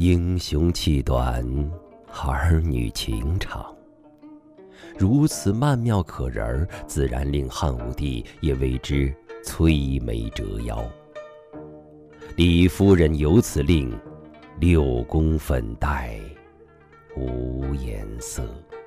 英雄气短，儿女情长。如此曼妙可人儿，自然令汉武帝也为之摧眉折腰。李夫人由此令，六宫粉黛无颜色。